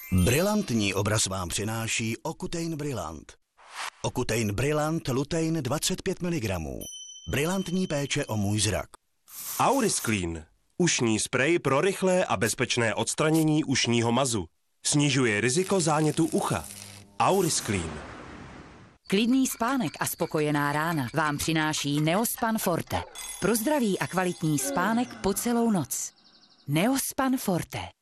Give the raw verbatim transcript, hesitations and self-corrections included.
Brilantní obraz vám přináší Ocutein Brillant. Ocutein Brillant Lutein dvacet pět miligramů. Brilantní péče o můj zrak. Aurisclean. Ušní sprej pro rychlé a bezpečné odstranění ušního mazu. Snižuje riziko zánětu ucha. Aurisclean. Klidný spánek a spokojená rána vám přináší Neospan Forte. Pro zdravý a kvalitní spánek po celou noc. Neospan Forte.